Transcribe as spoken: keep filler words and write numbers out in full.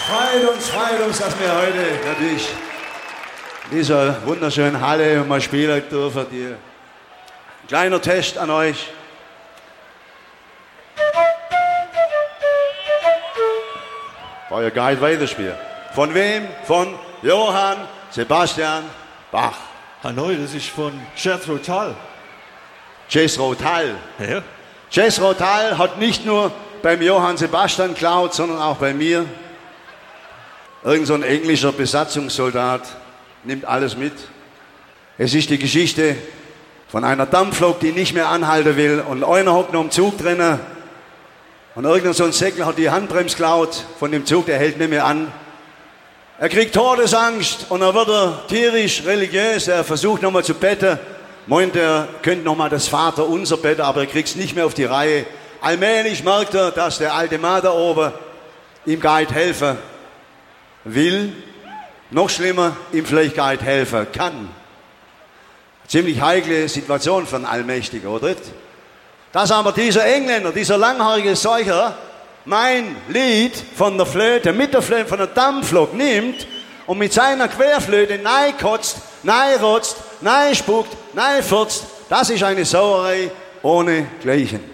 Freut uns, freut uns, dass wir heute natürlich in dieser wunderschönen Halle mal spielen dürfen. Die ein kleiner Test an euch. Euer Guide weiterspielen. Von wem? Von Johann Sebastian Bach. Hanoi, das ist von Jethro Tull. Jethro Tull. Ja. Jethro Tull hat nicht nur beim Johann Sebastian geklaut, sondern auch bei mir. Irgend so ein englischer Besatzungssoldat nimmt alles mit. Es ist die Geschichte von einer Dampflok, die nicht mehr anhalten will. Und einer hockt noch im Zug drinnen. Und irgendein so ein Säckel hat die Handbremse geklaut von dem Zug, der hält nicht mehr an. Er kriegt Todesangst und dann wird er tierisch religiös. Er versucht nochmal zu betten. Meint, er könnte nochmal das Vaterunser beten, aber er kriegt es nicht mehr auf die Reihe. Allmählich merkt er, dass der alte Mann da oben ihm Guide helfen will. Noch schlimmer, ihm vielleicht Guide helfen kann. Ziemlich heikle Situation für einen Allmächtigen, oder nicht? Dass aber dieser Engländer, dieser langhaarige Seucher, mein Lied von der Flöte, mit der Flöte von der Dampflok nimmt und mit seiner Querflöte neikotzt, neirotzt, neispuckt, neifurzt, das ist eine Sauerei ohne Gleichen.